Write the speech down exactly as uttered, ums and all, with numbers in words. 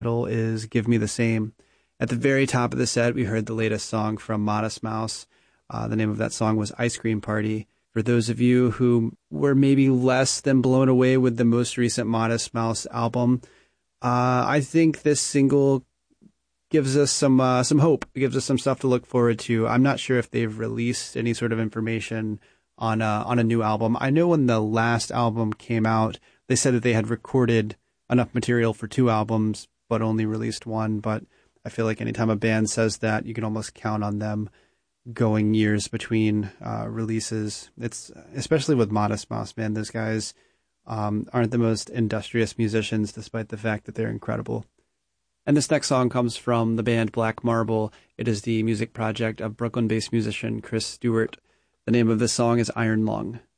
Title is Give Me the Same. At the very top of the set, we heard the latest song from Modest Mouse. Uh, the name of that song was Ice Cream Party. For those of you who were maybe less than blown away with the most recent Modest Mouse album, uh, I think this single gives us some uh, some hope. It gives us some stuff to look forward to. I'm not sure if they've released any sort of information on a, on a new album. I know when the last album came out, they said that they had recorded enough material for two albums, but only released one. But I feel like anytime a band says that, you can almost count on them going years between uh, releases. It's especially with Modest Mouse, man. Those guys um, aren't the most industrious musicians, despite the fact that they're incredible. And this next song comes from the band Black Marble. It is the music project of Brooklyn-based musician Chris Stewart. The name of this song is Iron Lung.